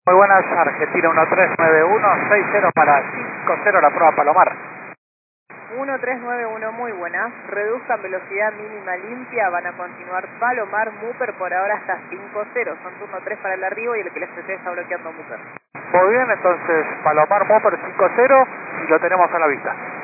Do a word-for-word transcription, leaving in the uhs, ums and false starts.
Muy buenas, Argentina uno tres nueve uno, seis cero para cinco cero la prueba Palomar. uno tres nueve uno, muy buenas. Reduzcan velocidad mínima limpia, van a continuar Palomar, Mooper por ahora hasta cinco cero. Son turno tres para el arribo y el que les esté está bloqueando Mooper. Muy bien, entonces Palomar Mooper cinco cero y lo tenemos a la vista.